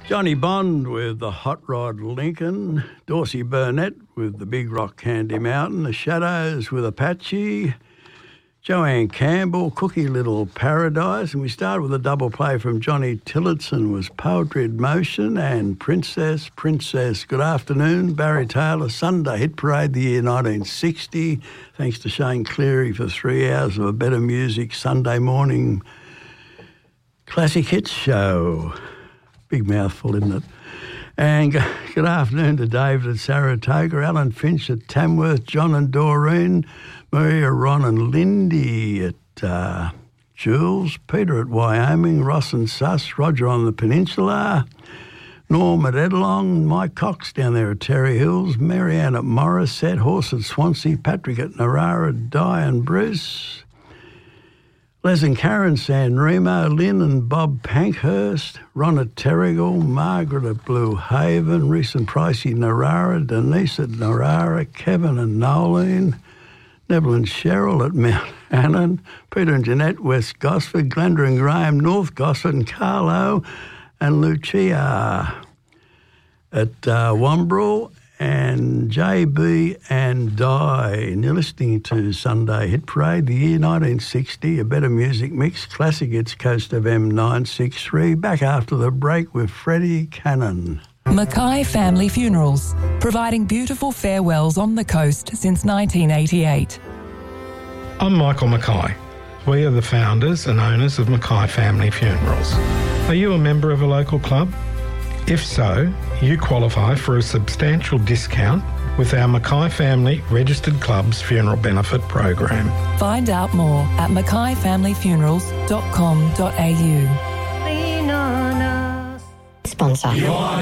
Johnny Bond with the Hot Rod Lincoln, Dorsey Burnett with the Big Rock Candy Mountain, The Shadows with Apache, Joanne Campbell, Cookie Little Paradise, and we started with a double play from Johnny Tillotson was Poetry in Motion, and Princess. Good afternoon, Barry Taylor, Sunday Hit Parade, the year 1960. Thanks to Shane Cleary for 3 hours of a better music Sunday morning classic hits show. Big mouthful, isn't it? And good afternoon to David at Saratoga, Alan Finch at Tamworth, John and Doreen, Maria, Ron and Lindy at Jules, Peter at Wyoming, Ross and Suss, Roger on the Peninsula, Norm at Edlong, Mike Cox down there at Terry Hills, Marianne at Morisset, Horse at Swansea, Patrick at Narara, Di and Bruce, Les and Karen San Remo, Lynn and Bob Pankhurst, Ron at Terrigal, Margaret at Blue Haven, Reese and Pricey Narara, Denise at Narara, Kevin and Nolene, Neville and Cheryl at Mount Annan, Peter and Jeanette West Gosford, Glenda and Graham North Gosford, and Carlo and Lucia at Wombrel, and JB and Di. And you're listening to Sunday Hit Parade, the year 1960, a better music mix, classic hits, Coast of M963. Back after the break with Freddie Cannon. Mackay Family Funerals, providing beautiful farewells on the coast since 1988. I'm Michael Mackay. We are the founders and owners of Mackay Family Funerals. Are you a member of a local club? If so, you qualify for a substantial discount with our Mackay Family Registered Clubs Funeral Benefit Program. Find out more at mackayfamilyfunerals.com.au. Sponsor.